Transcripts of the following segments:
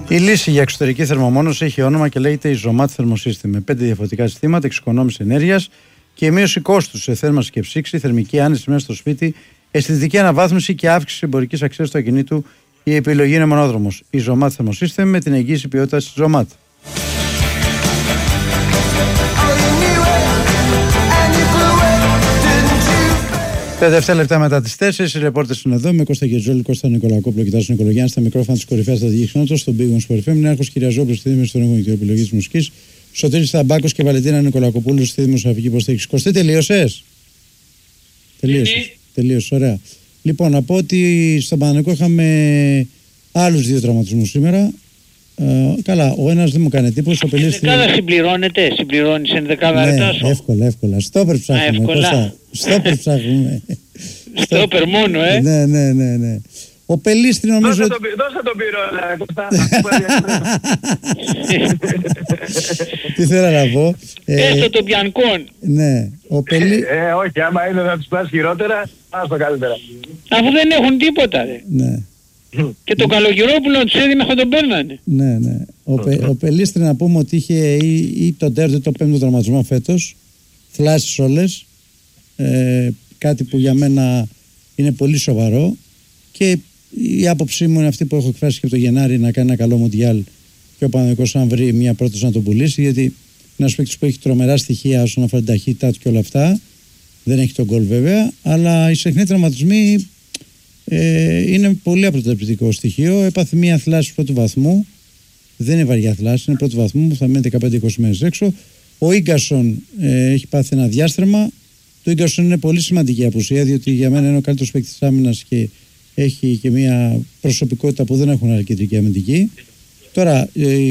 Η λύση για εξωτερική θερμομόνωση έχει όνομα και λέγεται Ιζωμάτ Θερμοσύστημα. Με 5 διαφορετικά συστήματα, εξοικονόμηση ενέργειας και μείωση κόστους σε θέρμανση και ψήξη, θερμική άνεση μέσα στο σπίτι, αισθητική αναβάθμιση και αύξηση εμπορικής αξίας του ακινήτου. Η επιλογή είναι μονόδρομος. Ιζωμάτ Θερμοσύστημα με την εγγύηση ποιότητας Ιζωμάτ. Τα 7 λεπτά μετά τις 4, οι ρεπόρτες είναι εδώ με Κώστα Γετζόλη, Κώστα Νικολακόπουλο και Τάσο Νικολογιάννη στα μικρόφωνα της κορυφαίας στρατηγικής κοινότητας, στον Big Wings Sport FM. Νέαρχος Κυριαζόπουλος στη δήμηση στον εγγονιτή επιλογή της μουσικής. Σωτήρης Θαμπάκος και Βαλεντίνα Νικολακοπούλου στη δημοσιογραφική υποστήριξη. Κωστή, τελείωσες? Τελείωσες, ωραία. Λοιπόν, να πω ότι στον Παναθηναϊκό είχαμε άλλους 2 τραυματισμούς σήμερα. Καλά, ο ένας δεν μου κάνει εντύπωση. Ο Πελής. Ενδεκάδα συμπληρώνεις ενδεκάδα ρετάσο. Εύκολα. Στόπερ ψάχνουμε. Στόπερ ψάχνουμε. Στόπερ μόνο, Ναι. Ο Πελίστρη νομίζω... Δώσε τον πυρό, Κωστά. Τι θέλω να πω. Έστω των πιανκών. Ναι. Όχι, άμα είναι να τους πας χειρότερα, πας το καλύτερα. Αφού δεν έχουν τίποτα, ρε. Ναι. Και τον Καλογερόπουλο τους έδινε θα τον παίρνανε. Ναι. Ο Πελίστρη να πούμε ότι είχε ή τον τέρτο ή το 5ο τραυματισμό φέτος. Θλάσεις όλες. Κάτι που για μένα είναι πολύ σοβαρό. Και η άποψή μου είναι αυτή που έχω εκφράσει και από το Γενάρη, να κάνει ένα καλό Μουντιάλ και ο Παναθηναϊκός αν βρει μια πρόταση να τον πουλήσει, γιατί είναι ένας παίκτης που έχει τρομερά στοιχεία όσον αφορά την ταχύτητά του και όλα αυτά. Δεν έχει τον γκολ βέβαια, αλλά οι συχνοί τραυματισμοί είναι πολύ απροτρεπτικό στοιχείο. Έπαθε μια θλάση πρώτου βαθμού, δεν είναι βαριά θλάση, είναι πρώτου βαθμού που θα μείνει 15-20 μέρες έξω. Ο Ίγκασον έχει πάθει ένα διάστρεμα. Το Ίγκασον είναι πολύ σημαντική απουσία, διότι για μένα είναι ο καλύτερος παίκτης της άμυνας και έχει και μια προσωπικότητα που δεν έχουν άλλη κεντρική αμυντική. Τώρα,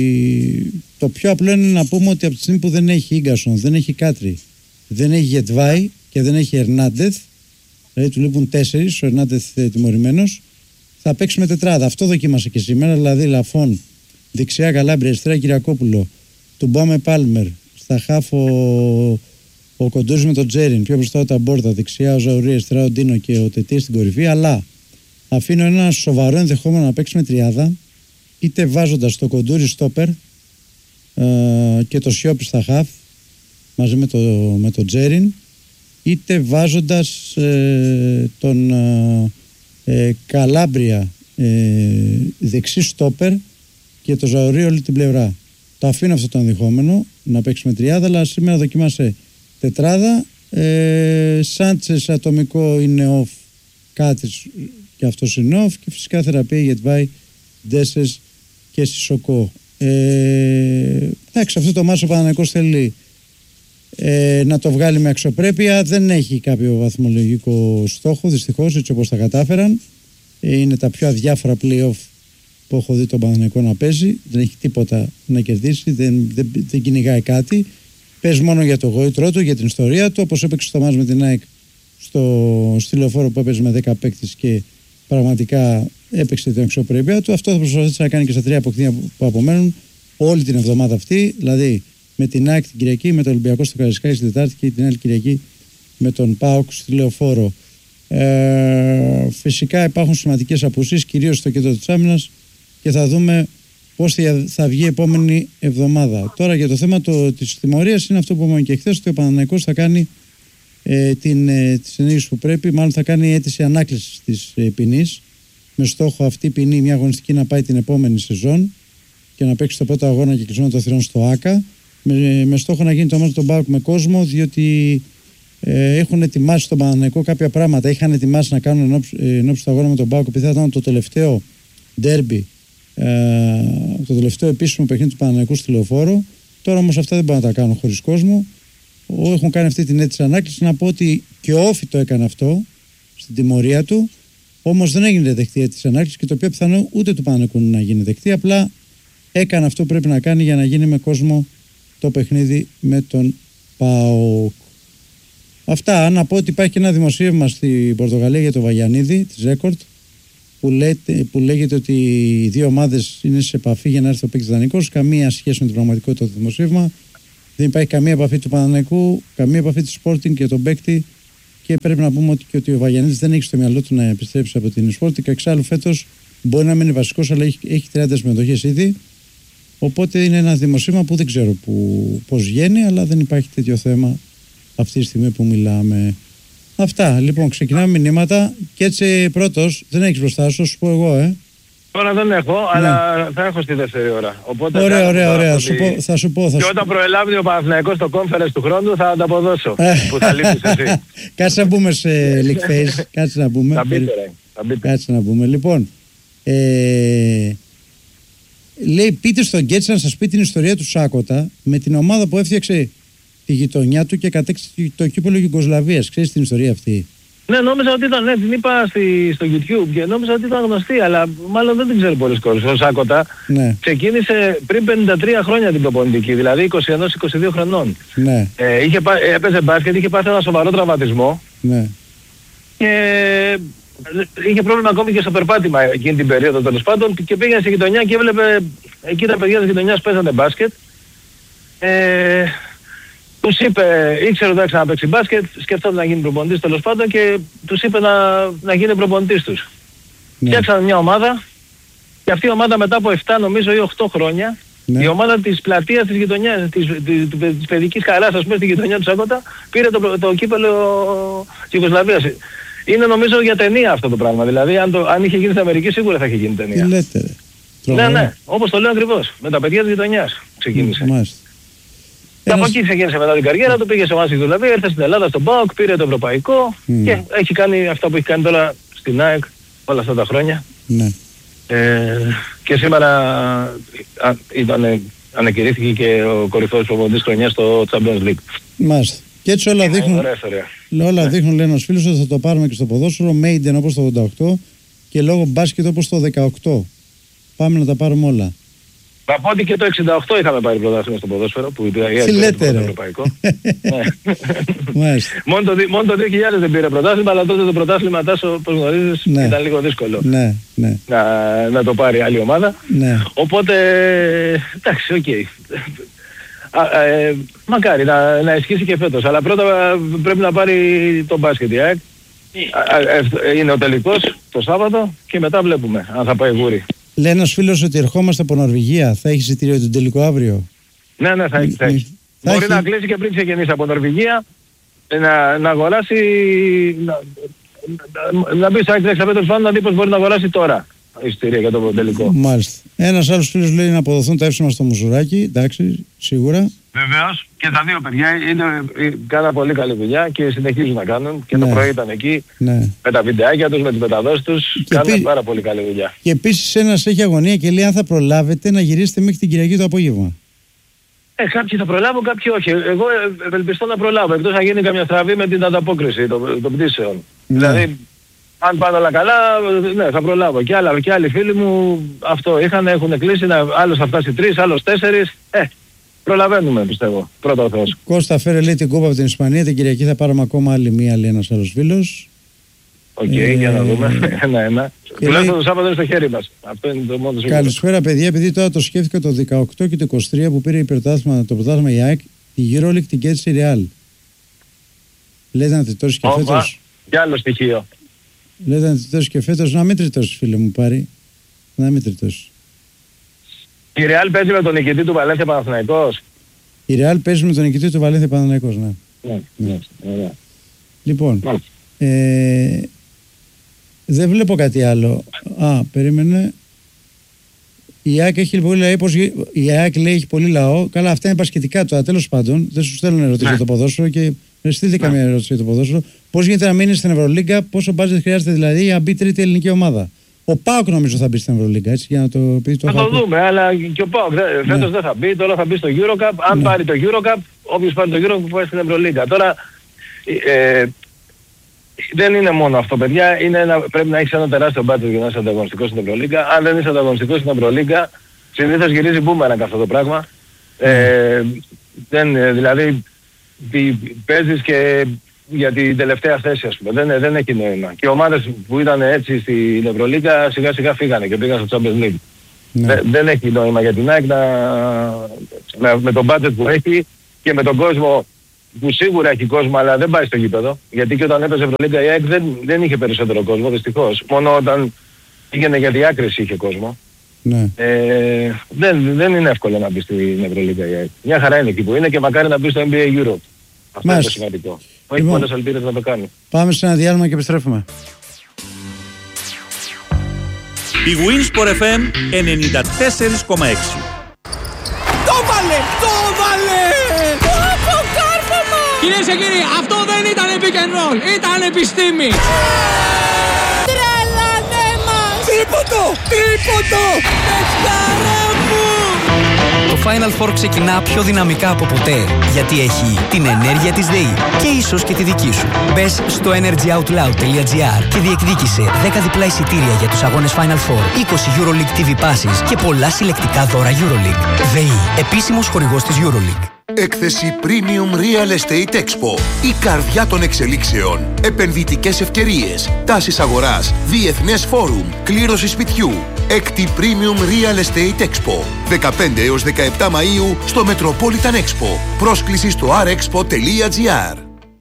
το πιο απλό είναι να πούμε ότι από τη στιγμή που δεν έχει Ίγκασον, δεν έχει Κάτρι, δεν έχει Γετβάη και δεν έχει Ερνάντεθ, δηλαδή του λείπουν 4, ο Ερνάντεθ τιμωρημένος, θα παίξει με τετράδα. Αυτό δοκίμασε και σήμερα, δηλαδή Λαφών, δεξιά Καλάμπρια, αριστερά Κυριακόπουλο, του Μπάμε Πάλμερ, στα χάφο ο Κοντούρης με τον Τζέριν, πιο μπροστά ο Ταμπόρτα, δεξιά ο Ζαουρί, αριστερά ο Ντίνο και ο Τετή στην κορυφή, αλλά αφήνω ένα σοβαρό ενδεχόμενο να παίξει με τριάδα, είτε βάζοντας το Κοντούρι στόπερ και το Σιόπι στα χαφ μαζί με το Τζέριν, είτε βάζοντας τον Καλάμπρια δεξί στόπερ και το Ζαουρί όλη την πλευρά. Το αφήνω αυτό το ενδεχόμενο να παίξει με τριάδα, αλλά σήμερα δοκιμάσε τετράδα. Σάντσες ατομικό είναι off, Κάτρις και αυτός είναι off, και φυσικά θεραπεία Γετβάη, Ντέσες και Σισοκό. Εντάξει, αυτό το μάτσο ο Παναθηναϊκός θέλει να το βγάλει με αξιοπρέπεια. Δεν έχει κάποιο βαθμολογικό στόχο, δυστυχώς, έτσι όπως τα κατάφεραν. Είναι τα πιο αδιάφορα play-off που έχω δει τον Παναθηναϊκό να παίζει. Δεν έχει τίποτα να κερδίσει, δεν κυνηγάει κάτι. Παίζει μόνο για το γόητρό του, για την ιστορία του, όπως έπαιξε στο μάτς με την ΑΕΚ στη Λεωφόρο που έπαιζε με 10 παίκτες και πραγματικά έπαιξε την αξιοπρέπεια του. Αυτό θα προσπαθήσει να κάνει και στα 3 αποκτήνια που απομένουν όλη την εβδομάδα αυτή, δηλαδή με την ΑΕΚ την Κυριακή, με τον Ολυμπιακό στο Καραϊσκάκι στην Τετάρτη και την άλλη Κυριακή με τον ΠΑΟΚ στη Λεωφόρο. Φυσικά υπάρχουν σημαντικές απουσίες, κυρίως στο κέντρο της άμυνας, και θα δούμε πώς θα βγει η επόμενη εβδομάδα. Τώρα για το θέμα της τιμωρίας είναι αυτό που είπαμε και χθες, ότι ο Παναθηναϊκός θα κάνει τις ενέργειες που πρέπει, μάλλον θα κάνει αίτηση ανάκλησης της ποινής, με στόχο αυτή η ποινή, μια αγωνιστική, να πάει την επόμενη σεζόν και να παίξει το πρώτο αγώνα και κλεισμένο των θυρών στο ΆΚΑ, με στόχο να γίνει το μάτς του ΠΑΟΚ με κόσμο, διότι έχουν ετοιμάσει στον Παναθηναϊκό κάποια πράγματα. Είχαν ετοιμάσει να κάνουν ενόψει του αγώνα με τον ΠΑΟΚ, επειδή θα ήταν το τελευταίο ντέρμπι, το τελευταίο επίσημο παιχνίδι του Παναθηναϊκού στη Λεωφόρο. Τώρα όμως αυτά δεν μπορούν να τα κάνουν χωρίς κόσμο. Έχουν κάνει αυτή την αίτηση ανάκληση. Να πω ότι και ο Όφη το έκανε αυτό στην τιμωρία του, όμως δεν έγινε δεκτή η αίτηση ανάκληση, και το πιο πιθανό ούτε του Παναθηναϊκού να γίνει δεκτή. Απλά έκανε αυτό που πρέπει να κάνει για να γίνει με κόσμο το παιχνίδι με τον ΠΑΟΚ. Αυτά. Να πω ότι υπάρχει και ένα δημοσίευμα στην Πορτογαλία για το Βαγιανίδη της Ρέκορτ, που λέγεται ότι οι δύο ομάδες είναι σε επαφή για να έρθει ο παίκτης δανεικός. Καμία σχέση με την πραγματικότητα του δημοσίευμα. Δεν υπάρχει καμία επαφή του Παναθηναϊκού, καμία επαφή της Sporting και τον παίκτη, και πρέπει να πούμε ότι ο Βαγιανίδης δεν έχει στο μυαλό του να επιστρέψει από την Sporting. Εξάλλου φέτος Μπορεί να μην είναι βασικός, αλλά έχει 30 συμμετοχές ήδη. Οπότε είναι ένα δημοσίευμα που δεν ξέρω πώς βγαίνει, αλλά δεν υπάρχει τέτοιο θέμα αυτή τη στιγμή που μιλάμε. Αυτά. Λοιπόν, ξεκινάμε μηνύματα και έτσι πρώτος, δεν έχεις μπροστά σου πω εγώ, Τώρα δεν έχω, αλλά θα έχω στη δεύτερη ώρα. Οπότε ωραία. Θα σου πω. Και όταν προελάβει ο Παναθηναϊκός στο conference του χρόνου θα ανταποδώσω. Που θα λείπεις εσύ. Κάτσε να μπούμε σε League Face. Κάτσε να μπούμε. Θα μπείτε. Κάτσε να μπούμε. Λοιπόν, λέει πείτε στον Γκέτσα να σας πει την ιστορία του Σάκοτα με την ομάδα που έφτιαξε τη γειτονιά του και κατέκτησε το κύπελλο Γιουγκοσλαβίας. Ξέρεις την ιστορία αυτή? Ναι, νόμιζα ότι ήταν, την είπα στο YouTube και νόμιζα ότι ήταν γνωστή, αλλά μάλλον δεν την ξέρει πολλοί κόσμος. Ο Σάκοτα ξεκίνησε πριν 53 χρόνια την προπονητική, δηλαδή 21-22 χρονών. Ναι. Έπαιζε μπάσκετ, είχε πάθει ένα σοβαρό τραυματισμό. Ναι. Και είχε πρόβλημα ακόμη και στο περπάτημα εκείνη την περίοδο τέλος πάντων και πήγαινε στη γειτονιά και έβλεπε εκεί τα παιδιά της γειτονιάς παίζανε μπάσκετ. Τους είπε, ήξερε ότι να παίξει μπάσκετ, σκεφτόταν να γίνει προπονητής τέλος πάντων και τους είπε να γίνει προπονητής τους. Φτιάξανε μια ομάδα και αυτή η ομάδα μετά από 7 νομίζω ή 8 χρόνια, η ομάδα της πλατείας της γειτονιάς, της παιδικής χαράς ας πούμε στη γειτονιά του Σάκοτα, πήρε το κύπελλο Γιουγκοσλαβίας. Είναι νομίζω για ταινία αυτό το πράγμα, δηλαδή αν είχε γίνει στην Αμερική σίγουρα θα είχε γίνει ταινία. Τι λέτε ρε. Ναι, όπως το λέω ακριβώς, με τα παιδιά της γειτονιάς ξεκίνησε. Και από εκεί ξεκίνησε μετά την καριέρα του, πήγε σε εμάς στη Δουλαβία, ήρθε στην Ελλάδα στον ΠΑΟΚ, πήρε το ευρωπαϊκό και έχει κάνει αυτά που έχει κάνει τώρα στην ΑΕΚ όλα αυτά τα χρόνια. Ναι. Και σήμερα ανακηρύχθηκε και ο κορυφαίος προπονητής χρονιάς στο Champions League. Μάλιστα. Και έτσι όλα δείχνουν, λέει ένας φίλος, ότι θα το πάρουμε και στο ποδόσφαιρο, Maiden όπως το 88 και λόγω μπάσκετ όπως το 18. Πάμε να τα πάρουμε όλα. Θα πω ότι και το 68 είχαμε πάρει πρωτάθλημα στο ποδόσφαιρο που τι λέτε ρε. Ευρωπαϊκό. Μόνο το 2000 δεν πήρε πρωτάθλημα, αλλά τότε το πρωτάθλημα Τάσο, όπως γνωρίζεις, ήταν λίγο δύσκολο να το πάρει άλλη ομάδα. Οπότε, εντάξει, οκ. Μακάρι να ισχύσει και φέτος, αλλά πρώτα πρέπει να πάρει το μπάσκετ η ΑΕΚ. Είναι ο τελικός το Σάββατο και μετά βλέπουμε αν θα πάει γούρι. Λέει ένας φίλος ότι ερχόμαστε από Νορβηγία. Θα έχει εισιτήριο τον τελικό αύριο? Ναι, θα έχει. Μπορεί να κλείσει και πριν ξεκινήσει από Νορβηγία, να αγοράσει, να μπει στο ΑΕΚ 65 να δει πως μπορεί να αγοράσει τώρα εισιτήρια για το τελικό. Μάλιστα. Ένας άλλος φίλος λέει να αποδοθούν τα εύσημα στο Μουζουράκι. Εντάξει, σίγουρα. Βεβαίως. Και τα δύο παιδιά κάναν πολύ καλή δουλειά και συνεχίζουν να κάνουν. Και το πρωί ήταν εκεί με τα βιντεάκια τους, με τις μεταδόσεις τους. Κάνουν πάρα πολύ καλή δουλειά. Και επίσης ένας έχει αγωνία και λέει αν θα προλάβετε να γυρίσετε μέχρι την Κυριακή το απόγευμα. Κάποιοι θα προλάβουν, κάποιοι όχι. Εγώ ευελπιστώ να προλάβω. Εκτός να γίνει καμιά στραβή με την ανταπόκριση των πτήσεων. Δηλαδή, αν πάνε όλα καλά, θα προλάβω. Και άλλοι φίλοι μου αυτό έχουν κλείσει. Άλλος θα φτάσει 3, άλλος 4. Προλαβαίνουμε πιστεύω. Πρώτα ο Θεός. Κώστα φέρε λέει την κούπα από την Ισπανία. Την Κυριακή θα πάρουμε ακόμα άλλη μία, λέει ένας άλλος φίλος. Οκ, για να δούμε. Ένα. Τουλάχιστον το Σάββατο είναι στο χέρι μας. Αυτό είναι το μόνο σίγουρο. Καλησπέρα παιδιά, επειδή τώρα το σκέφτηκα το 18 και το 23 που πήρε το πρωτάθλημα η ΑΕΚ, τη EuroLeague την κέρδισε η Real. Λέτε να τριτώσει και φέτος. Κι άλλο στοιχείο. Λέτε να τριτώσει και φέτος, να μην τριτώσει φίλε μου πάρει. Να μην τριτώσει. Η Real παίζει με τον νικητή του Βαλένθια Παναθηναϊκός. Η Real παίζει με τον νικητή του Βαλένθια Παναθηναϊκός, ναι. Λοιπόν, δεν βλέπω κάτι άλλο. Περίμενε. Η ΑΕΚ έχει πολύ λαό. Η ΑΕΚ λέει έχει πολύ λαό. Καλά, αυτά είναι πασχετικά τώρα. Τέλος πάντων, δεν σου στέλνουν ερωτήσεις για το ποδόσφαιρο και δεν στείλτε καμία ερώτηση για το ποδόσφαιρο. Πώς γίνεται να μείνει στην Ευρωλίγκα, πόσο μπάτζετ χρειάζεται δηλαδή για να μπει τρίτη ελληνική ομάδα. Ο ΠΑΟΚ νομίζω θα μπει στην Ευρωλίγκα, έτσι, για να το πει το. Θα το δούμε, αλλά και ο ΠΑΟΚ φέτος δεν θα μπει, τώρα θα μπει στο EuroCup. Αν πάρει το EuroCup, όποιος πάρει το EuroCup πάει στην Ευρωλίγκα. Τώρα δεν είναι μόνο αυτό, παιδιά. Πρέπει να έχεις ένα τεράστιο μπάτζετ για να είσαι ανταγωνιστικός στην Ευρωλίγκα. Αν δεν είσαι ανταγωνιστικός στην Ευρωλίγκα, συνήθως γυρίζει μπούμεραγκ αυτό το πράγμα. Δηλαδή παίζεις και για την τελευταία θέση ας πούμε. Δεν έχει νόημα. Και οι ομάδες που ήταν έτσι στην Ευρωλίγκα σιγά σιγά φύγανε και πήγαν στο Champions League. Δεν έχει νόημα για την ΑΕΚ με τον budget που έχει και με τον κόσμο που σίγουρα έχει κόσμο αλλά δεν πάει στο γήπεδο. Γιατί και όταν έπαιζε Ευρωλίγκα η ΑΕΚ δεν είχε περισσότερο κόσμο δυστυχώς. Μόνο όταν πήγαινε για διάκριση, είχε κόσμο. Ναι. Δεν είναι εύκολο να μπει στην Ευρωλίγκα. Μια χαρά είναι εκεί που είναι και μακάρι να μπει στο NBA Europe. Αυτό είναι το σημαντικό. Έχει πολλές ελπίδες να το κάνει. Πάμε σε ένα διάλειμμα και επιστρέφουμε. Η Winsport FM 94,6. Το βάλε! Κυρίες και κύριοι, αυτό δεν ήταν pick and roll, ήταν επιστήμη! Τρελάνε μας! Τρίποντο! Παιχτάρα μου! Το Final Four ξεκινά πιο δυναμικά από ποτέ, γιατί έχει την ενέργεια της ΔΕΗ και ίσως και τη δική σου. Μπες στο energyoutloud.gr και διεκδίκησε 10 διπλά εισιτήρια για τους αγώνες Final Four, 20 EuroLeague TV passes και πολλά συλλεκτικά δώρα EuroLeague. ΔΕΗ, επίσημος χορηγός της EuroLeague. Έκθεση Premium Real Estate Expo. Η καρδιά των εξελίξεων. Επενδυτικές ευκαιρίες. Τάσεις αγοράς. Διεθνές φόρουμ. Κλήρωση σπιτιού. Έκτη Premium Real Estate Expo. 15 έως 17 Μαΐου στο Metropolitan Expo. Πρόσκληση στο rexpo.gr.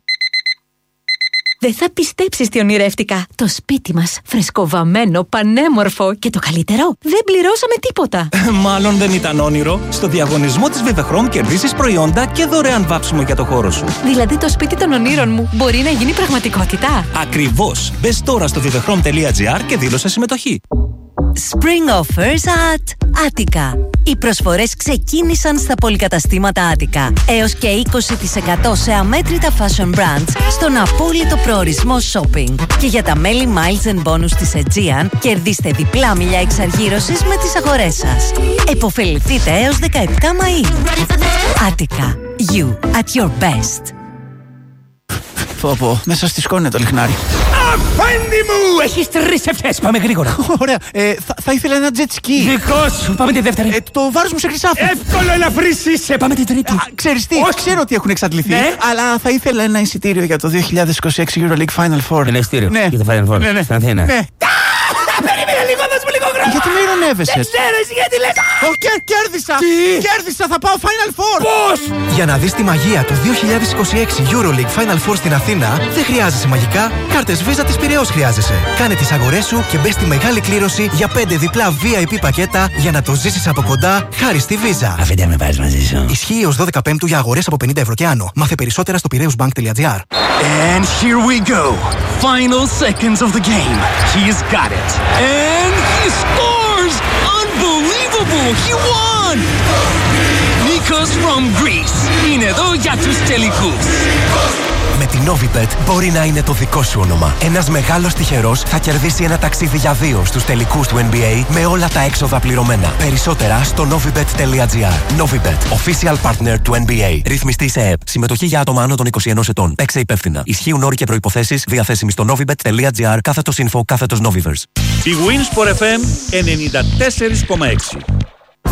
Δεν θα πιστέψεις τι ονειρεύτηκα. Το σπίτι μας, φρεσκοβαμμένο, πανέμορφο και το καλύτερο, δεν πληρώσαμε τίποτα. Μάλλον δεν ήταν όνειρο. Στο διαγωνισμό της Vivechrom κερδίσεις προϊόντα και δωρεάν βάψιμο για το χώρο σου. Δηλαδή το σπίτι των ονείρων μου μπορεί να γίνει πραγματικότητα. Ακριβώς. Μπες τώρα στο vivechrom.gr και δήλωσε συμμετοχή. Spring offers at Attica. Οι προσφορές ξεκίνησαν στα πολυκαταστήματα Attica. Έως και 20% σε αμέτρητα fashion brands στον απόλυτο προορισμό shopping. Και για τα μέλη Miles and Bonus της Aegean, κερδίστε διπλά μίλια εξαργύρωσης με τις αγορές σας. Εποφεληθείτε έως 17 Μαΐου. Attica. You at your best. Πω, μέσα στη σκόνη είναι το λιχνάρι. Αφέντη μου! Έχεις 3 ευχές, πάμε γρήγορα. Ωραία, θα ήθελα ένα jet ski. Δικό σου, πάμε τη δεύτερη. Το βάρος μου σε χρυσάφι. Εύκολο ελαφρύς είσαι, πάμε την τρίτη. Ξέρεις τι, ξέρω ότι έχουν εξαντληθεί, ναι, αλλά θα ήθελα ένα εισιτήριο για το 2026 EuroLeague Final Four. Ένα εισιτήριο για το Final Four, στην Αθήνα. Ναι. Περίμενε λίγο, δώσ' μου λίγο χρόνο. Γιατί με ειρωνεύεσαι? Δεν ξέρω εσύ γιατί λες. Κέρδισα! Τι? Κέρδισα, θα πάω Final Four! Πώς? Για να δεις τη μαγεία του 2026 EuroLeague Final Four στην Αθήνα, δεν χρειάζεσαι μαγικά, κάρτες Visa της Πειραιώς χρειάζεσαι. Κάνε τις αγορές σου και μπες στη μεγάλη κλήρωση για 5 διπλά VIP πακέτα για να το ζήσεις από κοντά χάρη στη Visa. Αφέντε με πας μαζί σου. Ισχύει ως 12 Πέμπτου για αγορές από 50 ευρώ και άνω. Μάθε περισσότερα στο piraeusbank.gr. And here we go. Final seconds of the game. He's got it. And he scores! Unbelievable! He won! Nikos from Greece. Είναι εδώ για τους τελικούς. Με την Novibet μπορεί να είναι το δικό σου όνομα. Ένας μεγάλος τυχερός θα κερδίσει ένα ταξίδι για 2 στους τελικούς του NBA με όλα τα έξοδα πληρωμένα. Περισσότερα στο novibet.gr. Novibet, official partner του NBA. Ρυθμιστή σε ΕΕΠ. Συμμετοχή για άτομα άνω των 21 ετών. Παίξε υπεύθυνα. Ισχύουν όροι και προϋποθέσεις διαθέσιμοι στο novibet.gr /info/Noviverse. Η Winsport FM 94,6.